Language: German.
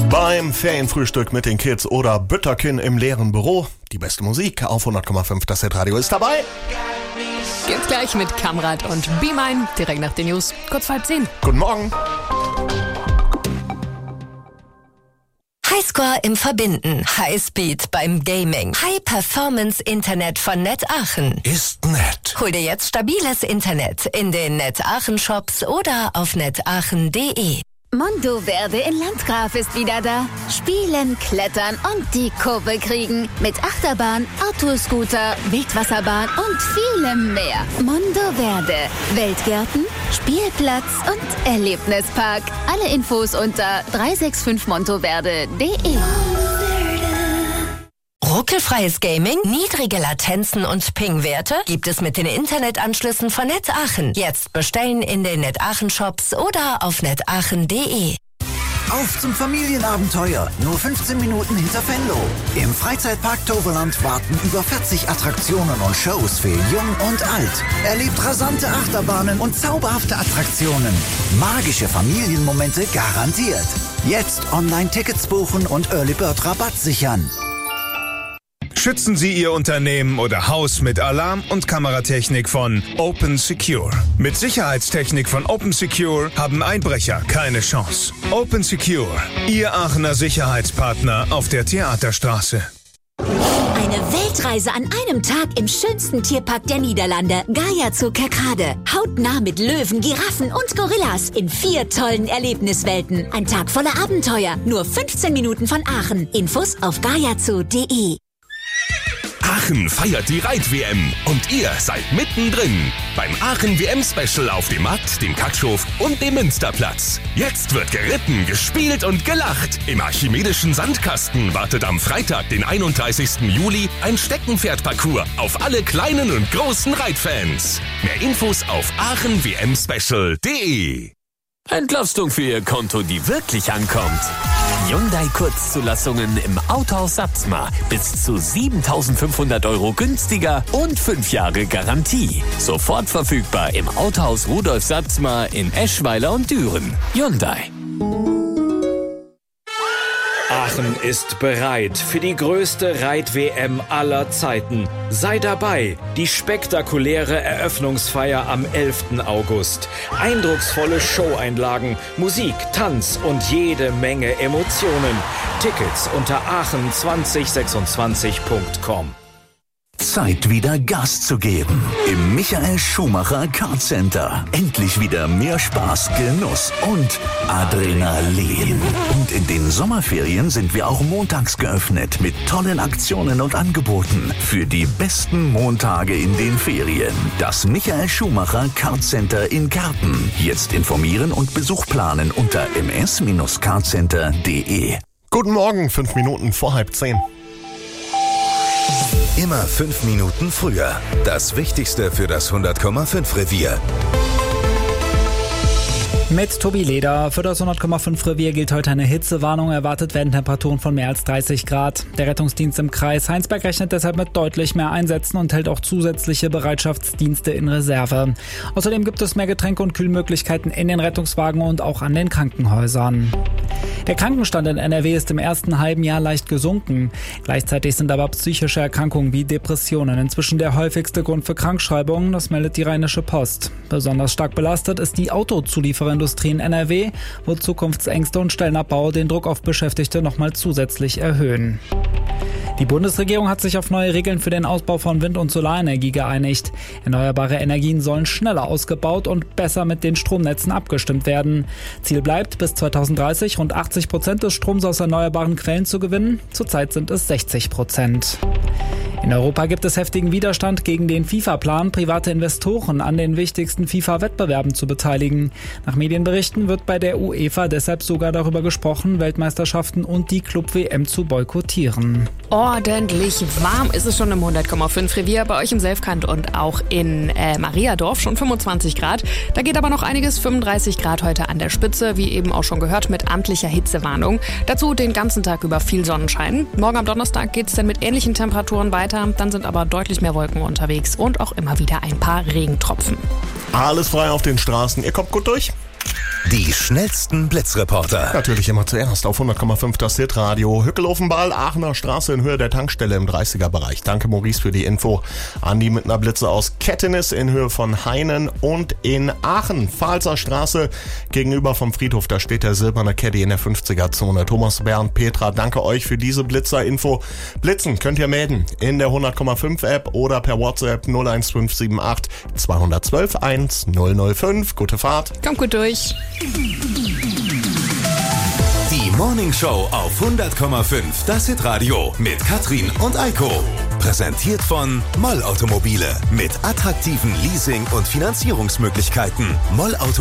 Beim Ferienfrühstück mit den Kids oder Bütterkin im leeren Büro. Die beste Musik auf 100,5. Das Hitradio ist dabei. Geht's gleich mit Kamrat und Be Mine. Direkt nach den News. Kurz vor 9:30. Guten Morgen. Highscore im Verbinden, Highspeed beim Gaming, High-Performance-Internet von Net Aachen. Ist nett. Hol dir jetzt stabiles Internet in den Net Aachen Shops oder auf netaachen.de. Mondoverde in Landgraf ist wieder da. Spielen, klettern und die Kurve kriegen. Mit Achterbahn, Autoscooter, Wildwasserbahn und vielem mehr. Mondoverde. Weltgärten, Spielplatz und Erlebnispark. Alle Infos unter 365montoverde.de. Ruckelfreies Gaming, niedrige Latenzen und Ping-Werte gibt es mit den Internetanschlüssen von Net Aachen. Jetzt bestellen in den Net Aachen Shops oder auf netaachen.de. Auf zum Familienabenteuer, nur 15 Minuten hinter Venlo. Im Freizeitpark Toverland warten über 40 Attraktionen und Shows für Jung und Alt. Erlebt rasante Achterbahnen und zauberhafte Attraktionen. Magische Familienmomente garantiert. Jetzt Online-Tickets buchen und Early Bird Rabatt sichern. Schützen Sie Ihr Unternehmen oder Haus mit Alarm- und Kameratechnik von Open Secure. Mit Sicherheitstechnik von Open Secure haben Einbrecher keine Chance. Open Secure, Ihr Aachener Sicherheitspartner auf der Theaterstraße. Eine Weltreise an einem Tag im schönsten Tierpark der Niederlande, Gaia Zoo Kerkrade. Hautnah mit Löwen, Giraffen und Gorillas in 4 tollen Erlebniswelten. Ein Tag voller Abenteuer, nur 15 Minuten von Aachen. Infos auf gaiazoo.de. Aachen feiert die Reit-WM und ihr seid mittendrin. Beim Aachen-WM-Special auf dem Markt, dem Katschhof und dem Münsterplatz. Jetzt wird geritten, gespielt und gelacht. Im Archimedischen Sandkasten wartet am Freitag, den 31. Juli, ein Steckenpferdparcours auf alle kleinen und großen Reitfans. Mehr Infos auf aachenwmspecial.de. Entlastung für Ihr Konto, die wirklich ankommt. Hyundai Kurzzulassungen im Autohaus Satzmar. Bis zu 7.500 € günstiger und 5 Jahre Garantie. Sofort verfügbar im Autohaus Rudolf Satzmar in Eschweiler und Düren. Hyundai. Aachen ist bereit für die größte Reit-WM aller Zeiten. Sei dabei, die spektakuläre Eröffnungsfeier am 11. August. Eindrucksvolle Showeinlagen, Musik, Tanz und jede Menge Emotionen. Tickets unter aachen2026.com. Zeit, wieder Gas zu geben. Im Michael Schumacher Kart Center. Endlich wieder mehr Spaß, Genuss und Adrenalin. Und in den Sommerferien sind wir auch montags geöffnet mit tollen Aktionen und Angeboten für die besten Montage in den Ferien. Das Michael Schumacher Kart Center in Karten. Jetzt informieren und Besuch planen unter ms-kartcenter.de. Guten Morgen, 5 Minuten vor 9:30. Immer 5 Minuten früher. Das Wichtigste für das 100,5 Revier. Mit Tobi Leder. Für das 100,5 Revier gilt heute eine Hitzewarnung. Erwartet werden Temperaturen von mehr als 30 Grad. Der Rettungsdienst im Kreis Heinsberg rechnet deshalb mit deutlich mehr Einsätzen und hält auch zusätzliche Bereitschaftsdienste in Reserve. Außerdem gibt es mehr Getränke und Kühlmöglichkeiten in den Rettungswagen und auch an den Krankenhäusern. Der Krankenstand in NRW ist im ersten halben Jahr leicht gesunken. Gleichzeitig sind aber psychische Erkrankungen wie Depressionen inzwischen der häufigste Grund für Krankschreibungen, das meldet die Rheinische Post. Besonders stark belastet ist die Autozulieferindustrie in NRW, wo Zukunftsängste und Stellenabbau den Druck auf Beschäftigte nochmal zusätzlich erhöhen. Die Bundesregierung hat sich auf neue Regeln für den Ausbau von Wind- und Solarenergie geeinigt. Erneuerbare Energien sollen schneller ausgebaut und besser mit den Stromnetzen abgestimmt werden. Ziel bleibt, bis 2030 rund 80% des Stroms aus erneuerbaren Quellen zu gewinnen. Zurzeit sind es 60%. In Europa gibt es heftigen Widerstand gegen den FIFA-Plan, private Investoren an den wichtigsten FIFA-Wettbewerben zu beteiligen. Nach Medienberichten wird bei der UEFA deshalb sogar darüber gesprochen, Weltmeisterschaften und die Club-WM zu boykottieren. Ordentlich warm ist es schon im 100,5 Revier, bei euch im Selfkant und auch in Mariadorf schon 25 Grad. Da geht aber noch einiges, 35 Grad heute an der Spitze, wie eben auch schon gehört, mit amtlicher Hitzewarnung. Dazu den ganzen Tag über viel Sonnenschein. Morgen am Donnerstag geht es dann mit ähnlichen Temperaturen weiter. Dann sind aber deutlich mehr Wolken unterwegs und auch immer wieder ein paar Regentropfen. Alles frei auf den Straßen. Ihr kommt gut durch? Die schnellsten Blitzreporter. Natürlich immer zuerst auf 100,5 das Hitradio. Hückel-Ofenball, Aachener Straße in Höhe der Tankstelle im 30er-Bereich. Danke Maurice für die Info. Andi mit einer Blitze aus Kettenis in Höhe von Hainen und in Aachen. Pfalzer Straße gegenüber vom Friedhof. Da steht der silberne Caddy in der 50er-Zone. Thomas, Bernd, Petra, danke euch für diese Blitzer-Info. Blitzen könnt ihr melden in der 100,5 App oder per WhatsApp 01578 212 1005. Gute Fahrt. Kommt gut durch. Die Morning Show auf 100,5 das Hitradio mit Katrin und Eiko. Präsentiert von Moll Automobile mit attraktiven Leasing- und Finanzierungsmöglichkeiten. Moll